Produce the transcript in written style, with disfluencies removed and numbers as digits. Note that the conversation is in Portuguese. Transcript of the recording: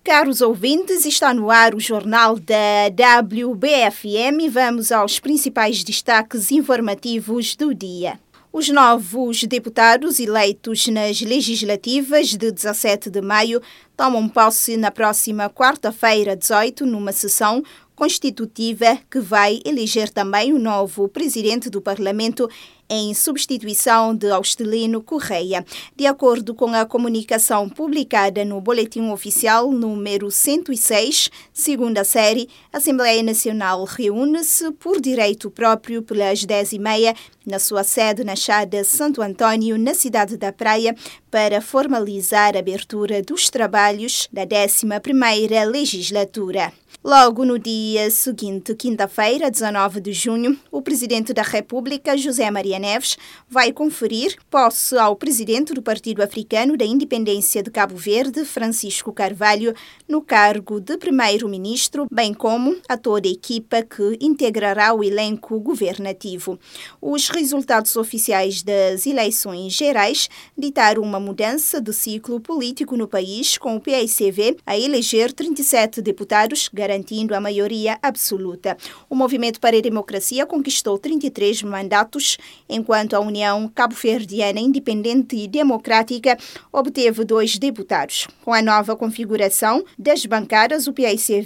Caros ouvintes, está no ar o jornal da WBFM. Vamos aos principais destaques informativos do dia. Os novos deputados eleitos nas legislativas de 17 de maio tomam posse na próxima quarta-feira, 18, numa sessão constitutiva que vai eleger também o novo presidente do Parlamento em substituição de Austelino Correia. De acordo com a comunicação publicada no Boletim Oficial número 106, segunda série, a Assembleia Nacional reúne-se por direito próprio pelas 10h30 na sua sede na Chada Santo Antônio, na cidade da Praia, para formalizar a abertura dos trabalhos da 11ª legislatura. Logo no dia seguinte, quinta-feira, 19 de junho, o Presidente da República, José Maria Neves, vai conferir posse ao Presidente do Partido Africano da Independência de Cabo Verde, Francisco Carvalho, no cargo de Primeiro-Ministro, bem como a toda a equipa que integrará o elenco governativo. Os resultados oficiais das eleições gerais ditaram uma mudança de ciclo político no país, com o PAICV a eleger 37 deputados, garantindo a maioria absoluta. O Movimento para a Democracia conquistou 33 mandatos, enquanto a União Cabo-Verdiana Independente e Democrática obteve 2 deputados. Com a nova configuração das bancadas, o PAICV